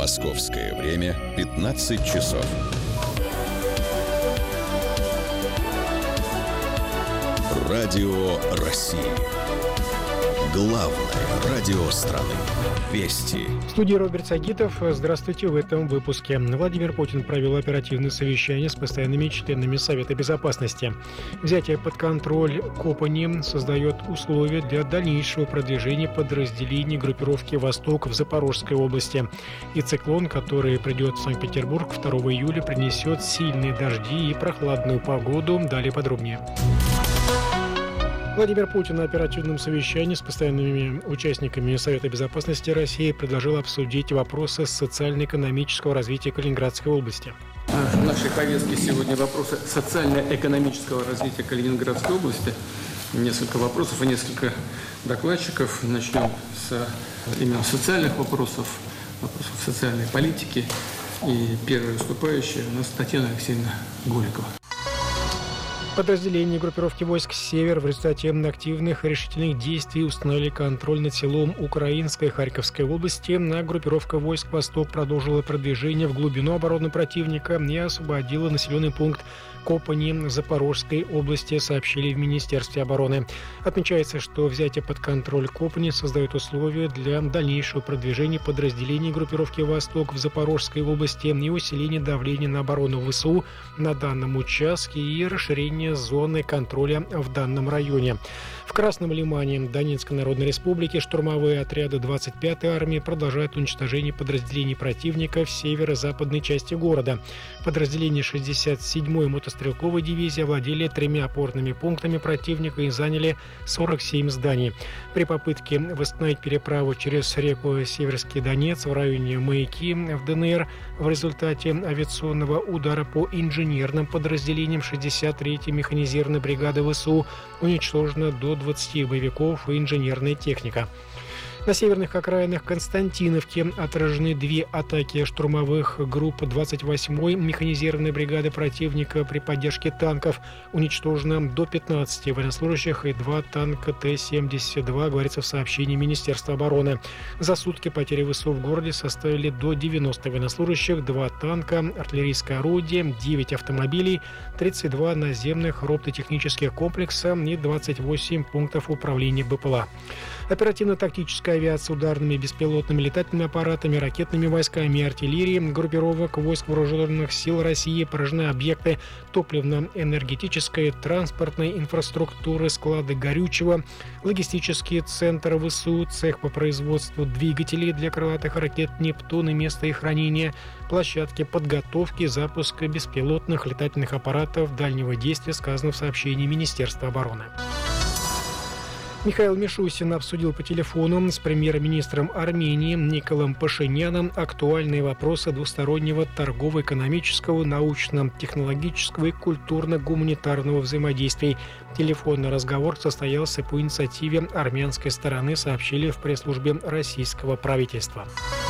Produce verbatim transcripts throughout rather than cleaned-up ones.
Московское время пятнадцать часов. Радио России. Главное радио страны. Вести. В студии Роберт Сагитов. Здравствуйте. В этом выпуске. Владимир Путин провел оперативное совещание с постоянными членами Совета Безопасности. Взятие под контроль Кобани создает условия для дальнейшего продвижения подразделений группировки «Восток» в Запорожской области. И циклон, который придет в Санкт-Петербург второго июля, принесет сильные дожди и прохладную погоду. Далее подробнее. Владимир Путин на оперативном совещании с постоянными участниками Совета Безопасности России предложил обсудить вопросы социально-экономического развития Калининградской области. В нашей повестке сегодня вопросы социально-экономического развития Калининградской области. Несколько вопросов и несколько докладчиков. Начнем с именно социальных вопросов, вопросов социальной политики. И первая выступающая у нас Татьяна Алексеевна Голикова. Подразделения группировки войск «Север» в результате активных и решительных действий установили контроль над селом Украинской Харьковской области. А группировка войск «Восток» продолжила продвижение в глубину обороны противника и освободила населенный пункт Кобани Запорожской области, сообщили в Министерстве обороны. Отмечается, что взятие под контроль Кобани создает условия для дальнейшего продвижения подразделений группировки «Восток» в Запорожской области и усиления давления на оборону ВСУ на данном участке и расширения зоны контроля в данном районе. В Красном Лимане Донецкой Народной Республики штурмовые отряды двадцать пятой армии продолжают уничтожение подразделений противника в северо-западной части города. Подразделения шестьдесят седьмой мотострелковой дивизии овладели тремя опорными пунктами противника и заняли сорок семь зданий. При попытке восстановить переправу через реку Северский Донец в районе Маяки в ДНР в результате авиационного удара по инженерным подразделениям шестьдесят третьей механизированной бригады ВСУ уничтожено до двадцати боевиков и инженерная техника. На северных окраинах Константиновки отражены две атаки штурмовых групп двадцать восьмой механизированной бригады противника при поддержке танков. Уничтожено до пятнадцати военнослужащих и два танка Т семьдесят два, говорится в сообщении Министерства обороны. За сутки потери ВСУ в городе составили до девяноста военнослужащих, два танка, артиллерийское орудие, девять автомобилей, тридцать два наземных робототехнических комплекса и двадцать восемь пунктов управления БПЛА. Оперативно-тактическая авиация ударными беспилотными летательными аппаратами, ракетными войсками и артиллерией группировок войск вооруженных сил России поражены объекты топливно-энергетической, транспортной инфраструктуры, склады горючего, логистические центры ВСУ, цех по производству двигателей для крылатых ракет «Нептун» и место их хранения, площадки подготовки запуска беспилотных летательных аппаратов дальнего действия, сказано в сообщении Министерства обороны. Михаил Мишустин обсудил по телефону с премьер-министром Армении Николом Пашиняном актуальные вопросы двустороннего торгово-экономического, научно-технологического и культурно-гуманитарного взаимодействия. Телефонный разговор состоялся по инициативе армянской стороны, сообщили в пресс-службе российского правительства.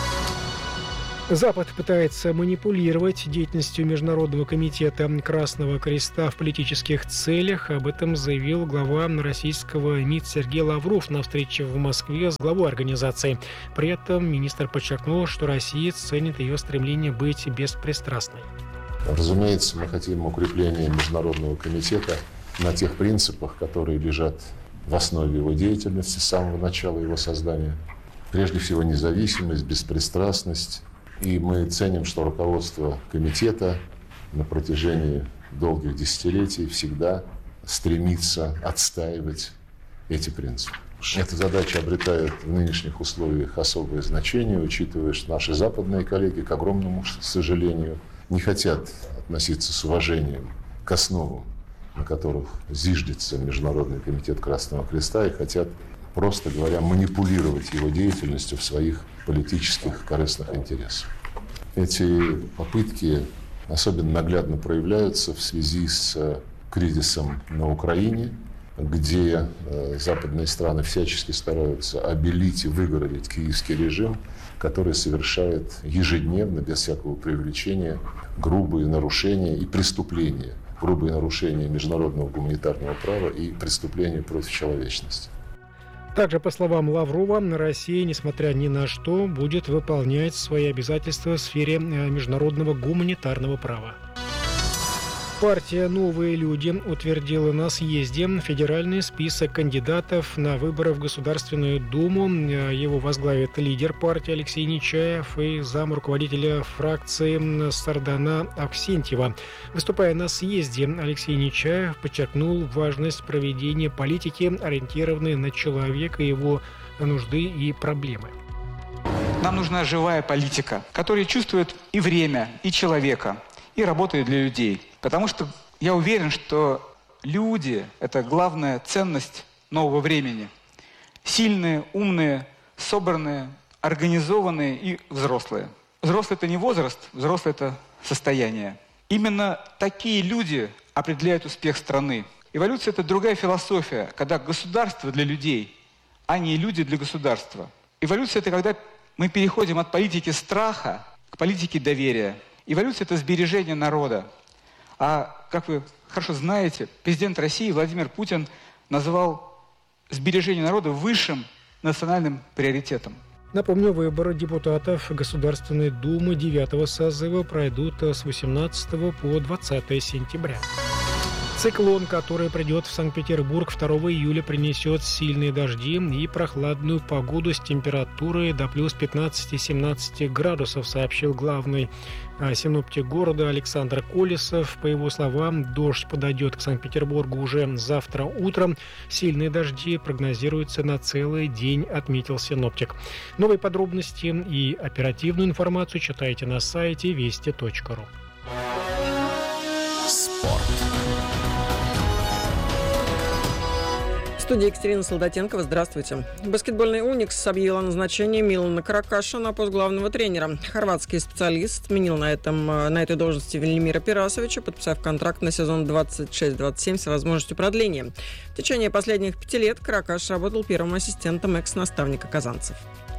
Запад пытается манипулировать деятельностью Международного комитета Красного Креста в политических целях. Об этом заявил глава российского МИД Сергей Лавров на встрече в Москве с главой организации. При этом министр подчеркнул, что Россия ценит ее стремление быть беспристрастной. Разумеется, мы хотим укрепления Международного комитета на тех принципах, которые лежат в основе его деятельности с самого начала его создания. Прежде всего, независимость, беспристрастность. И мы ценим, что руководство комитета на протяжении долгих десятилетий всегда стремится отстаивать эти принципы. Эта задача обретает в нынешних условиях особое значение, учитывая, что наши западные коллеги, к огромному сожалению, не хотят относиться с уважением к основам, на которых зиждется Международный комитет Красного Креста, и хотят, просто говоря, манипулировать его деятельностью в своих политических корыстных интересах. Эти попытки особенно наглядно проявляются в связи с кризисом на Украине, где западные страны всячески стараются обелить и выгородить киевский режим, который совершает ежедневно, без всякого преувеличения, грубые нарушения и преступления, грубые нарушения международного гуманитарного права и преступления против человечности. Также, по словам Лаврова, Россия, несмотря ни на что, будет выполнять свои обязательства в сфере международного гуманитарного права. Партия «Новые люди» утвердила на съезде федеральный список кандидатов на выборы в Государственную Думу. Его возглавит лидер партии Алексей Нечаев и зам руководителя фракции Сардана Аксентьева. Выступая на съезде, Алексей Нечаев подчеркнул важность проведения политики, ориентированной на человека, его нужды и проблемы. Нам нужна живая политика, которая чувствует и время, и человека, и работает для людей. Потому что я уверен, что люди – это главная ценность нового времени. Сильные, умные, собранные, организованные и взрослые. Взрослый – это не возраст, взрослый – это состояние. Именно такие люди определяют успех страны. Эволюция – это другая философия, когда государство для людей, а не люди для государства. Эволюция – это когда мы переходим от политики страха к политике доверия. Эволюция – это сбережение народа. А, как вы хорошо знаете, президент России Владимир Путин назвал сбережение народа высшим национальным приоритетом. Напомню, выборы депутатов Государственной Думы девятого созыва пройдут с восемнадцатого по двадцатое сентября. Циклон, который придет в Санкт-Петербург второго июля, принесет сильные дожди и прохладную погоду с температурой до плюс пятнадцати-семнадцати градусов, сообщил главный синоптик города Александр Колесов. По его словам, дождь подойдет к Санкт-Петербургу уже завтра утром. Сильные дожди прогнозируются на целый день, отметил синоптик. Новые подробности и оперативную информацию читайте на сайте вести точка ру. Спорт. В студии Екатерина Солдатенкова. Здравствуйте. Баскетбольный «Уникс» объявил о назначении Милана Каракаша на пост главного тренера. Хорватский специалист сменил на, этом, на этой должности Велимира Пирасовича, подписав контракт на сезон двадцать шесть двадцать семь с возможностью продления. В течение последних пяти лет Каракаш работал первым ассистентом экс-наставника казанцев.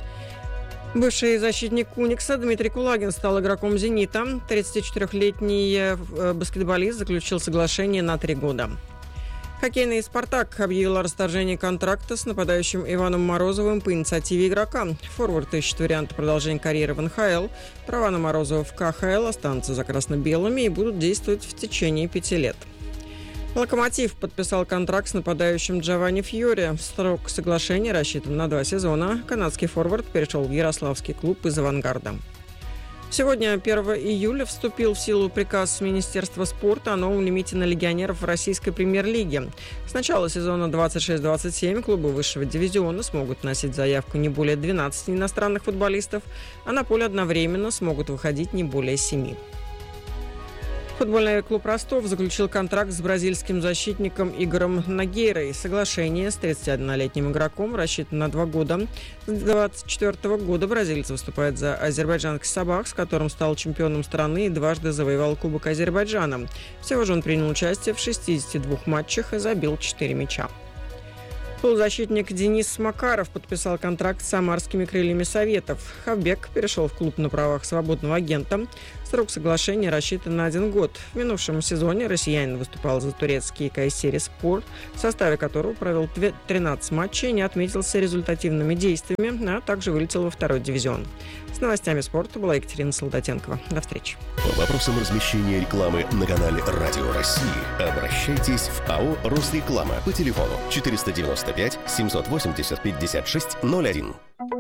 Бывший защитник «Уникса» Дмитрий Кулагин стал игроком «Зенита». тридцатичетырехлетний баскетболист заключил соглашение на три года. Хоккейный «Спартак» объявил о расторжении контракта с нападающим Иваном Морозовым по инициативе игрока. Форвард ищет варианты продолжения карьеры в эн ха эл. Права на Морозова в ка ха эл останутся за красно-белыми и будут действовать в течение пяти лет. «Локомотив» подписал контракт с нападающим Джованни Фьори. Срок соглашения рассчитан на два сезона. Канадский форвард перешел в ярославский клуб из «Авангарда». Сегодня, первого июля, вступил в силу приказ Министерства спорта о новом лимите на легионеров Российской премьер-лиги. С начала сезона двадцать шесть двадцать семь клубы высшего дивизиона смогут вносить заявку не более двенадцати иностранных футболистов, а на поле одновременно смогут выходить не более семи. Футбольный клуб «Ростов» заключил контракт с бразильским защитником Игорем Нагейрой. Соглашение с тридцатиоднолетним игроком рассчитано на два года. С две тысячи двадцать четвёртого года бразилец выступает за азербайджанский «Сабах», с которым стал чемпионом страны и дважды завоевал Кубок Азербайджана. Всего же он принял участие в шестидесяти двух матчах и забил четыре мяча. Полузащитник Денис Макаров подписал контракт с самарскими крыльями Советов. Хавбек перешел в клуб на правах свободного агента. Срок соглашения рассчитан на один год. В минувшем сезоне россиянин выступал за турецкий Кайсери-Спор, в составе которого провел тринадцать матчей, не отметился результативными действиями, а также вылетел во второй дивизион. С новостями спорта была Екатерина Солдатенкова. До встречи. По вопросам размещения рекламы на канале «Радио России» обращайтесь в АО «Росреклама» по телефону четыреста девяносто пять семьсот восемьдесят пятьдесят шесть ноль один.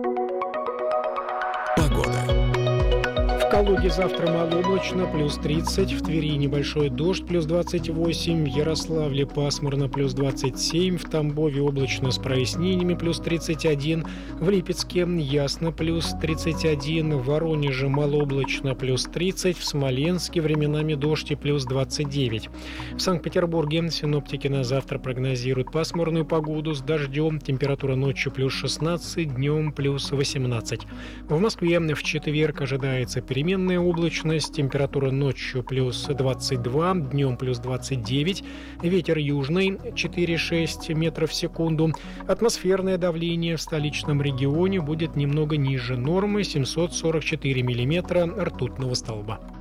Погода. В Калуге завтра малооблачно, плюс тридцать, в Твери небольшой дождь, плюс двадцать восемь, в Ярославле пасмурно, плюс двадцать семь, в Тамбове облачно с прояснениями, плюс тридцать один, в Липецке ясно, плюс тридцать один, в Воронеже малооблачно, плюс тридцать, в Смоленске временами дождь и плюс двадцать девять. В Санкт-Петербурге синоптики на завтра прогнозируют пасмурную погоду с дождем, температура ночью плюс шестнадцать, днем плюс восемнадцать. В Москве в четверг ожидается переменная облачность, температура ночью плюс двадцать два, днем плюс двадцать девять, ветер южный четыре-шесть метров в секунду. Атмосферное давление в столичном регионе будет немного ниже нормы семьсот сорок четыре миллиметра ртутного столба.